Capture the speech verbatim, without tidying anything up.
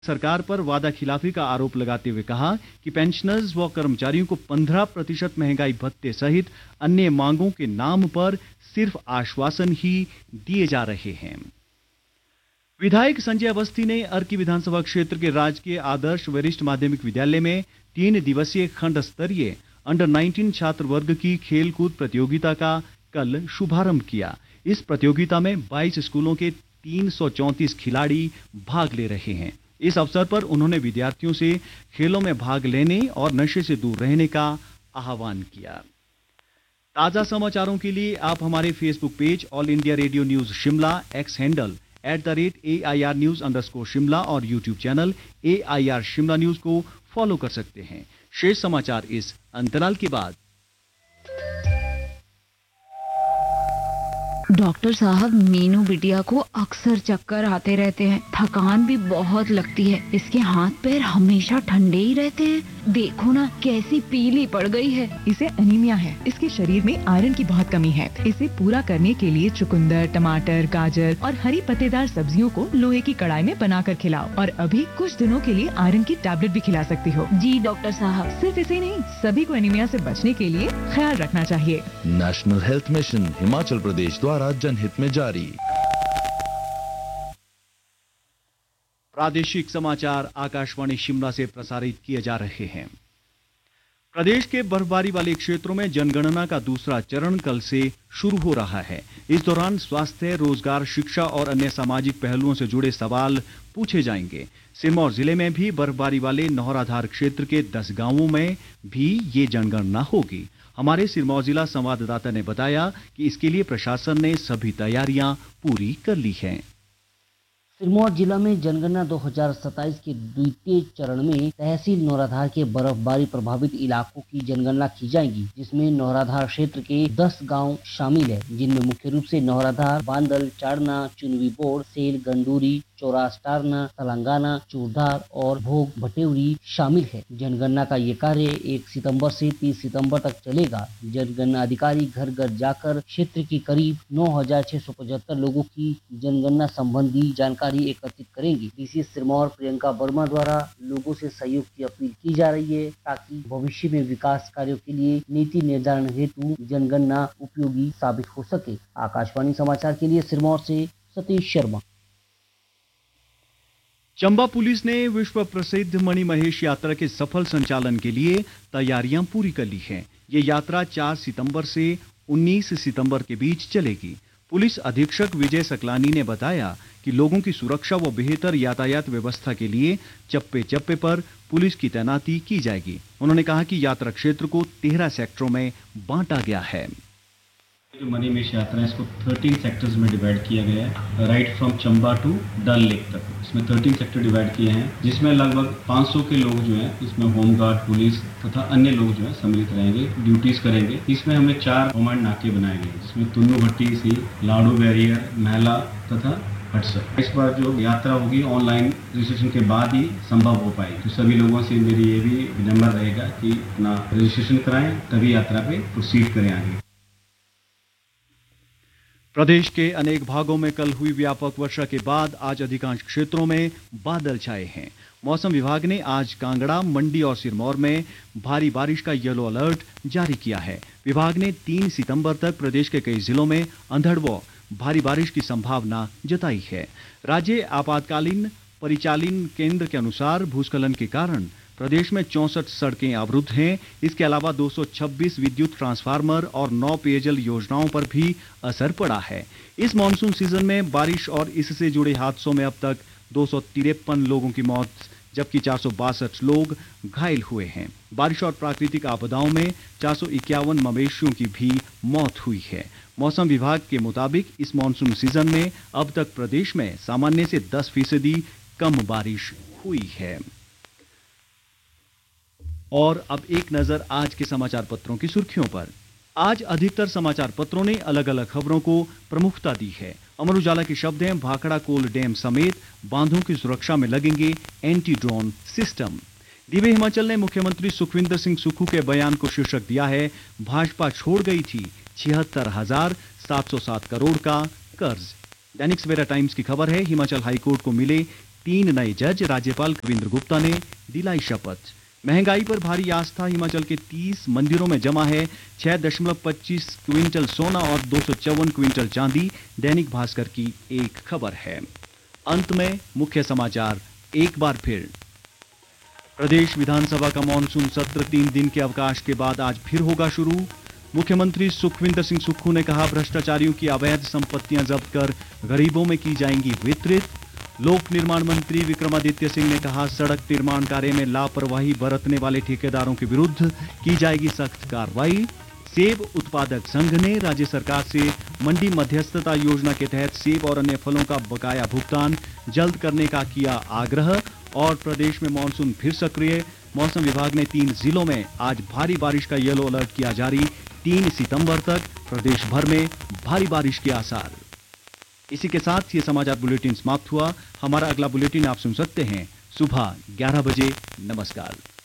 सरकार पर वादा खिलाफी का आरोप लगाते हुए कहा कि पेंशनर्स व कर्मचारियों को पंद्रह प्रतिशत महंगाई भत्ते सहित अन्य मांगों के नाम पर सिर्फ आश्वासन ही दिए जा रहे हैं। विधायक संजय अवस्थी ने अर्की विधानसभा क्षेत्र के राजकीय आदर्श वरिष्ठ माध्यमिक विद्यालय में तीन दिवसीय खंड स्तरीय अंडर नाइनटीन छात्र वर्ग की खेलकूद प्रतियोगिता का कल शुभारंभ किया। इस प्रतियोगिता में बाईस स्कूलों के तीन सौ चौंतीस खिलाड़ी भाग ले रहे हैं। इस अवसर पर उन्होंने विद्यार्थियों से खेलों में भाग लेने और नशे से दूर रहने का आह्वान किया। ताजा समाचारों के लिए आप हमारे Facebook page all India radio news Shimla, x handle at the rate A I R news underscore Shimla और YouTube channel A I R Shimla news को फॉलो कर सकते हैं। शेष समाचार इस अंतराल के बाद। डॉक्टर साहब, मीनू बिटिया को अक्सर चक्कर आते रहते हैं, थकान भी बहुत लगती है। इसके हाथ पैर हमेशा ठंडे ही रहते हैं। देखो ना कैसी पीली पड़ गई है। इसे अनीमिया है। इसके शरीर में आयरन की बहुत कमी है। इसे पूरा करने के लिए चुकंदर, टमाटर, गाजर और हरी पत्तेदार सब्जियों को लोहे की कढ़ाई में बनाकर खिलाओ और अभी कुछ दिनों के लिए आयरन की टैबलेट भी खिला सकती हो। जी डॉक्टर साहब। सिर्फ इसे नहीं, सभी को एनीमिया से बचने के लिए ख्याल रखना चाहिए। National health mission Himachal Pradesh द्वारा जनहित में जारी। प्रादेशिक समाचार आकाशवाणी शिमला से प्रसारित किए जा रहे हैं। प्रदेश के बर्फबारी वाले क्षेत्रों में जनगणना का दूसरा चरण कल से शुरू हो रहा है। इस दौरान स्वास्थ्य, रोजगार, शिक्षा और अन्य सामाजिक पहलुओं से जुड़े सवाल पूछे जाएंगे। सिरमौर जिले में भी बर्फबारी वाले नौराधार क्षेत्र के दस गांवों में भी ये जनगणना होगी। हमारे सिरमौर जिला संवाददाता ने बताया कि इसके लिए प्रशासन ने सभी तैयारियां पूरी कर ली हैं। सिरमौर जिला में जनगणना दो हज़ार सत्ताईस के द्वितीय चरण में तहसील नौराधार के बर्फबारी प्रभावित इलाकों की जनगणना की जाएगी, जिसमें नौराधार क्षेत्र के दस गांव शामिल है, जिनमें मुख्य रूप से नौराधार, बांदल, चाड़ना, चुनवी बोड़, सेल, गंडूरी, चौरास्टारना, तलंगाना, चूरधार और भोग भटेवरी शामिल है। जनगणना का ये कार्य एक सितंबर से तीस सितंबर तक चलेगा। जनगणना अधिकारी घर घर जाकर क्षेत्र की करीब नौ हजार छह सौ पचहत्तर लोगों की जनगणना संबंधी जानकारी एकत्रित करेंगी। डीसी सिरमौर प्रियंका वर्मा द्वारा लोगों से सहयोग की अपील की जा रही है, ताकि भविष्य में विकास कार्यों के लिए नीति निर्धारण हेतु जनगणना उपयोगी साबित हो सके। आकाशवाणी समाचार के लिए सिरमौर से सतीश शर्मा। चंबा पुलिस ने विश्व प्रसिद्ध मणिमहेश यात्रा के सफल संचालन के लिए तैयारियां पूरी कर ली हैं। ये यात्रा चार सितंबर से उन्नीस सितंबर के बीच चलेगी। पुलिस अधीक्षक विजय सकलानी ने बताया कि लोगों की सुरक्षा व बेहतर यातायात व्यवस्था के लिए चप्पे चप्पे पर पुलिस की तैनाती की जाएगी। उन्होंने कहा कि यात्रा क्षेत्र को तेरह सेक्टरों में बांटा गया है। जो मणिमहेश यात्रा है इसको तेरह सेक्टर्स में डिवाइड किया गया है, right from Chamba to dull lake तक। इसमें तेरह सेक्टर डिवाइड किए हैं, जिसमें लगभग पाँच सौ के लोग जो हैं इसमें होमगार्ड, पुलिस तथा अन्य लोग जो है सम्मिलित रहेंगे, ड्यूटीज करेंगे। इसमें हमने चार कमांड नाके बनाए गए, जिसमें तुन्नू भट्टी से लाड़ू बैरियर, महला तथा हटसर। इस बार जो यात्रा होगी ऑनलाइन रजिस्ट्रेशन के बाद ही संभव हो पाएगी। तो सभी लोगों से मेरी ये भी विनम्र रहेगा कि अपना रजिस्ट्रेशन कराएं, तभी यात्रा पे प्रोसीड करें आगे। प्रदेश के अनेक भागों में कल हुई व्यापक वर्षा के बाद आज अधिकांश क्षेत्रों में बादल छाए हैं। मौसम विभाग ने आज कांगड़ा, मंडी और सिरमौर में भारी बारिश का येलो अलर्ट जारी किया है। विभाग ने तीन सितंबर तक प्रदेश के कई जिलों में अंधड़ व भारी बारिश की संभावना जताई है। राज्य आपातकालीन परिचालन केंद्र के अनुसार भूस्खलन के कारण प्रदेश में चौंसठ सड़कें अवरुद्ध हैं। इसके अलावा दो सौ छब्बीस विद्युत ट्रांसफार्मर और नौ पेयजल योजनाओं पर भी असर पड़ा है। इस मानसून सीजन में बारिश और इससे जुड़े हादसों में अब तक दो सौ तिरपन लोगों की मौत जबकि चार सौ बासठ लोग घायल हुए हैं। बारिश और प्राकृतिक आपदाओं में चार सौ इक्यावन मवेशियों की भी मौत हुई है। मौसम विभाग के मुताबिक इस मानसून सीजन में अब तक प्रदेश में सामान्य से दस फीसदी कम बारिश हुई है। और अब एक नजर आज के समाचार पत्रों की सुर्खियों पर। आज अधिकतर समाचार पत्रों ने अलग अलग खबरों को प्रमुखता दी है। अमर उजाला के शब्द हैं, भाखड़ा कोल डैम समेत बांधों की सुरक्षा में लगेंगे anti drone system. Divya Himachal ने मुख्यमंत्री सुखविंदर सिंह सुक्खू के बयान को शीर्षक दिया है, भाजपा छोड़ गई थी छिहत्तर हजार सात सौ सात करोड़ का कर्ज। दैनिक सवेरा टाइम्स की खबर है, हिमाचल हाईकोर्ट को मिले तीन नए जज राज्यपाल कविंद्र गुप्ता ने दिलाई शपथ। महंगाई पर भारी आस्था, हिमाचल के तीस मंदिरों में जमा है छह दशमलव पच्चीस क्विंटल सोना और दो सौ चौवन क्विंटल चांदी, दैनिक भास्कर की एक खबर है। अंत में मुख्य समाचार एक बार फिर। प्रदेश विधानसभा का मॉनसून सत्र तीन दिन के अवकाश के बाद आज फिर होगा शुरू। मुख्यमंत्री सुखविंदर सिंह सुक्खू ने कहा, भ्रष्टाचारियों की अवैध संपत्तियां जब्त कर गरीबों में की जाएंगी वितरित। लोक निर्माण मंत्री विक्रमादित्य सिंह ने कहा, सड़क निर्माण कार्य में लापरवाही बरतने वाले ठेकेदारों के विरुद्ध की जाएगी सख्त कार्रवाई। सेब उत्पादक संघ ने राज्य सरकार से मंडी मध्यस्थता योजना के तहत सेब और अन्य फलों का बकाया भुगतान जल्द करने का किया आग्रह। और प्रदेश में मानसून फिर सक्रिय, मौसम विभाग ने तीन जिलों में आज भारी बारिश का येलो अलर्ट किया जारी। तीन सितंबर तक प्रदेश भर में भारी बारिश के आसार। इसी के साथ ये समाचार बुलेटिन समाप्त हुआ। हमारा अगला बुलेटिन आप सुन सकते हैं सुबह ग्यारह बजे। नमस्कार।